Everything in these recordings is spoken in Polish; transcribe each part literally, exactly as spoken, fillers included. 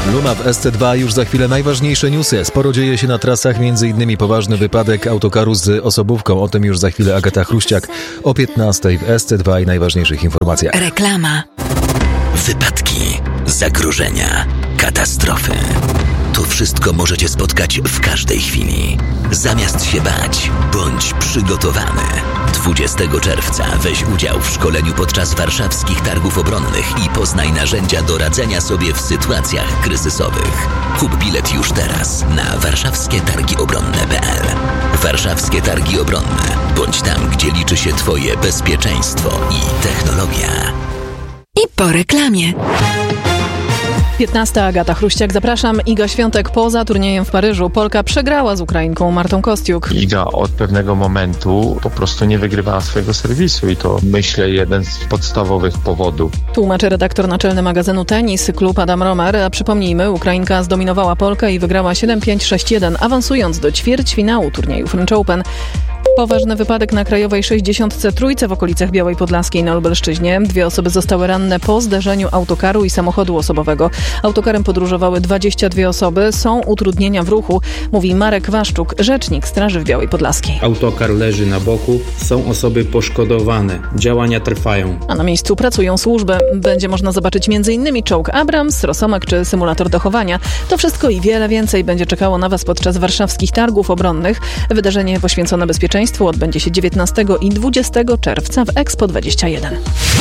Luna w S C dwa, już za chwilę najważniejsze newsy. Sporo dzieje się na trasach, między innymi poważny wypadek autokaru z osobówką. O tym już za chwilę Agata Chruściak o piętnastej w S C dwa i najważniejszych informacjach. Reklama. Wypadki, zagrożenia, katastrofy. To wszystko możecie spotkać w każdej chwili. Zamiast się bać, bądź przygotowany. dwudziestego czerwca weź udział w szkoleniu podczas warszawskich targów obronnych i poznaj narzędzia do radzenia sobie w sytuacjach kryzysowych. Kup bilet już teraz na warszawskie targi obronne kropka p l. Warszawskie Targi Obronne. Bądź tam, gdzie liczy się Twoje bezpieczeństwo i technologia. I po reklamie. piętnasta Agata Chruściak, zapraszam. Iga Świątek poza turniejem w Paryżu. Polka przegrała z Ukrainką Martą Kostiuk. Iga od pewnego momentu po prostu nie wygrywała swojego serwisu i to, myślę, jeden z podstawowych powodów. Tłumaczy redaktor naczelny magazynu Tenis Klub Adam Romer. A przypomnijmy, Ukrainka zdominowała Polkę i wygrała siedem pięć sześć jeden, awansując do ćwierćfinału turnieju French Open. Poważny wypadek na Krajowej sześćdziesiątce trójce w okolicach Białej Podlaskiej na Lubelszczyźnie. Dwie osoby zostały ranne po zderzeniu autokaru i samochodu osobowego. Autokarem podróżowały dwadzieścia dwie osoby. Są utrudnienia w ruchu, mówi Marek Waszczuk, rzecznik Straży w Białej Podlaskiej. Autokar leży na boku, są osoby poszkodowane. Działania trwają. A na miejscu pracują służby. Będzie można zobaczyć między innymi czołg Abrams, Rosomak czy symulator dochowania. To wszystko i wiele więcej będzie czekało na Was podczas warszawskich targów obronnych. Wydarzenie poświęcone bezpieczeństwu odbędzie się dziewiętnastego i dwudziestego czerwca w Expo dwadzieścia jeden.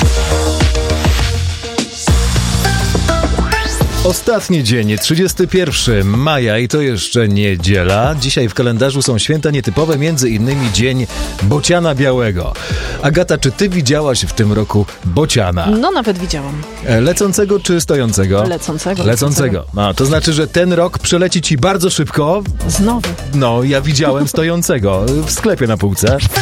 Ostatni dzień, trzydziestego pierwszego maja i to jeszcze niedziela. Dzisiaj w kalendarzu są święta nietypowe, między innymi Dzień Bociana Białego. Agata, czy ty widziałaś w tym roku bociana? No nawet widziałam. Lecącego czy stojącego? Lecącego. Lecącego. A, to znaczy, że ten rok przeleci ci bardzo szybko. Znowu. No, ja widziałem stojącego w sklepie na półce.